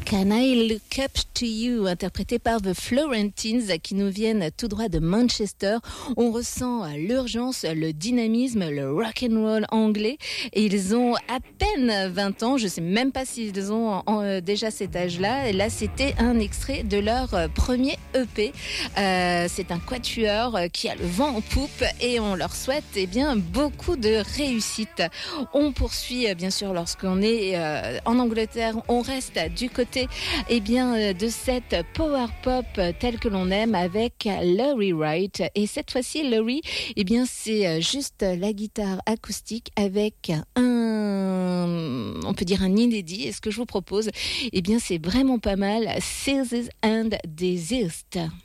Can I Look Up to You, interprété par The Florentines, qui nous viennent tout droit de Manchester. On ressent l'urgence, le dynamisme, le rock and roll anglais. Et ils ont à peine 20 ans. Je sais même pas s'ils ont déjà cet âge-là. Et là, c'était un extrait de leur premier EP. C'est un quatuor qui a le vent en poupe et on leur souhaite beaucoup de réussite. On poursuit bien sûr lorsqu'on est en Angleterre. On reste du côté de cette power pop telle que l'on aime avec Laurie Wright. Et cette fois-ci, Laurie, c'est juste la guitare acoustique avec on peut dire un inédit. Et ce que je vous propose, c'est vraiment pas mal. Seasons and Desist.